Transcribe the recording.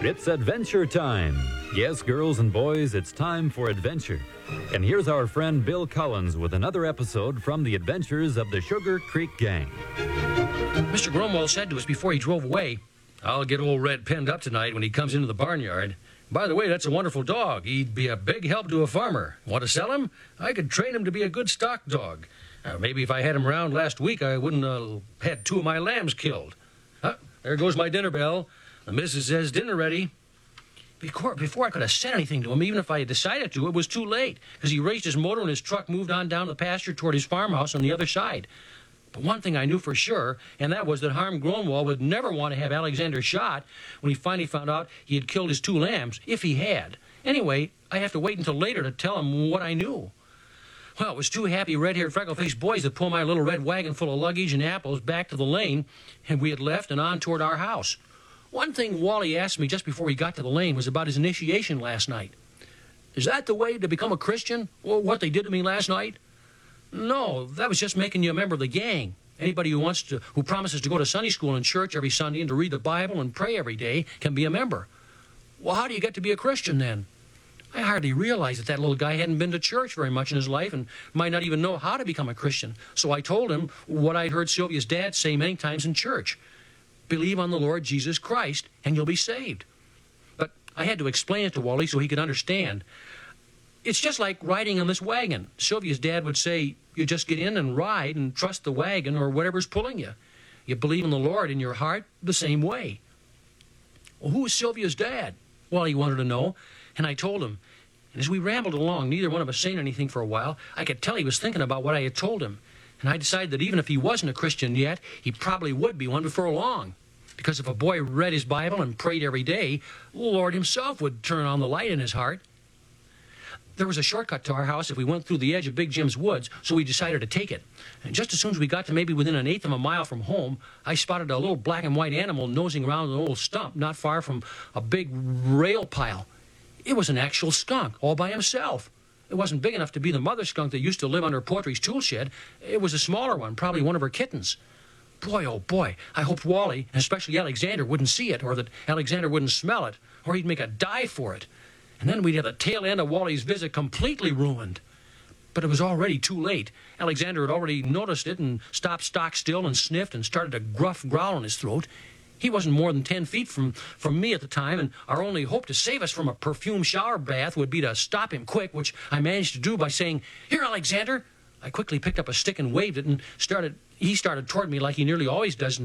It's adventure time. Yes, girls and boys, it's time for adventure. And here's our friend Bill Collins with another episode from the adventures of the Sugar Creek Gang. Mr. Gromwell said to us before he drove away, "I'll get old Red penned up tonight when he comes into the barnyard. By the way, that's a wonderful dog. He'd be a big help to a farmer. Want to sell him? I could train him to be a good stock dog. Maybe if I had him around last week, I wouldn't have had 2 of my lambs killed. There goes my dinner bell. The missus says dinner ready." Before I could have said anything to him, even if I had decided to, it was too late, because he raised his motor and his truck moved on down the pasture toward his farmhouse on the other side. But one thing I knew for sure, and that was that Harm Gromwell would never want to have Alexander shot when he finally found out he had killed his 2 lambs, if he had. Anyway, I have to wait until later to tell him what I knew. Well, it was 2 happy red-haired, freckle-faced boys that pulled my little red wagon full of luggage and apples back to the lane, and we had left and on toward our house. One thing Wally asked me just before he got to the lane was about his initiation last night. "Is that the way to become a Christian? Or what they did to me last night?" "No, that was just making you a member of the gang. Anybody who promises to go to Sunday school and church every Sunday and to read the Bible and pray every day can be a member." "Well, how do you get to be a Christian then?" I hardly realized that little guy hadn't been to church very much in his life and might not even know how to become a Christian. So I told him what I'd heard Sylvia's dad say many times in church. "Believe on the Lord Jesus Christ and you'll be saved." But I had to explain it to Wally so he could understand. It's just like riding on this wagon. Sylvia's dad would say, you just get in and ride and trust the wagon or whatever's pulling you. You believe in the Lord in your heart the same way. "Well, who is Sylvia's dad?" Wally wanted to know, and I told him. And as we rambled along, neither one of us saying anything for a while, I could tell he was thinking about what I had told him. And I decided that even if he wasn't a Christian yet, he probably would be one before long. Because if a boy read his Bible and prayed every day, the Lord himself would turn on the light in his heart. There was a shortcut to our house if we went through the edge of Big Jim's woods, so we decided to take it. And just as soon as we got to maybe within 1/8 of a mile from home, I spotted a little black and white animal nosing around an old stump not far from a big rail pile. It was an actual skunk, all by himself. It wasn't big enough to be the mother skunk that used to live under Poetry's tool shed. It was a smaller one, probably one of her kittens. Boy, oh boy, I hoped Wally, and especially Alexander, wouldn't see it, or that Alexander wouldn't smell it, or he'd make a dive for it. And then we'd have the tail end of Wally's visit completely ruined. But it was already too late. Alexander had already noticed it and stopped stock still and sniffed and started a gruff growl in his throat. He wasn't more than 10 feet from me at the time, and our only hope to save us from a perfumed shower bath would be to stop him quick, which I managed to do by saying, "Here, Alexander." I quickly picked up a stick and waved it, and he started toward me like he nearly always does